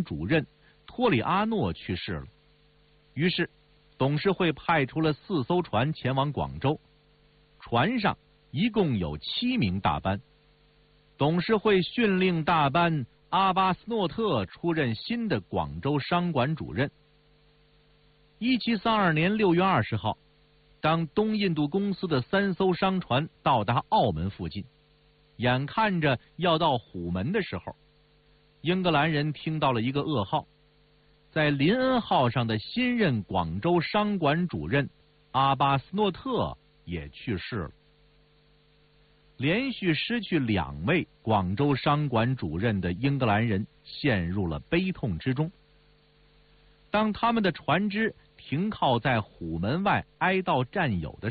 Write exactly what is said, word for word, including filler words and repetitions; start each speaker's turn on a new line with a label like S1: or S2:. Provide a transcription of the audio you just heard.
S1: 管主任托里阿诺去世了。于是董事会派出了四艘船前往广州，船上一共有七名大班。董事会训令大班阿巴斯诺特出任新的广州商管主任。一七三二年六月二十号，当东印度公司的三艘商船到达澳门附近，眼看着要到虎门的时候，英格兰人听到了一个噩耗，在林恩号上的新任广州商管主任阿巴斯诺特也去世了。连续失去两位广州商管主任的英格兰人陷入了悲痛之中。当他们的船只停靠在虎门外哀悼战友的